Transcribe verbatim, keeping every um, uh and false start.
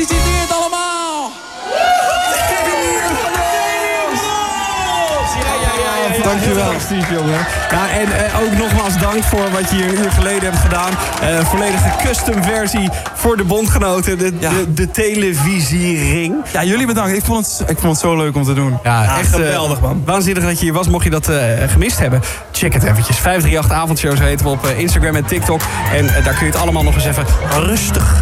Gefeliciteerd allemaal! Dankjewel, Steve, jongen. Ja, en eh, ook nogmaals dank voor wat je hier een uur geleden hebt gedaan. Uh, volledige custom versie voor de bondgenoten. De, Ja. de, de televisiering. Ja, jullie bedankt. Ik vond, het, ik vond het zo leuk om te doen. Ja, Ja, echt geweldig, uh, man. Waanzinnig dat je hier was. Mocht je dat uh, gemist hebben, check het eventjes. vijf drie acht avondshow, zo heten we op uh, Instagram en TikTok. En uh, daar kun je het allemaal nog eens even rustig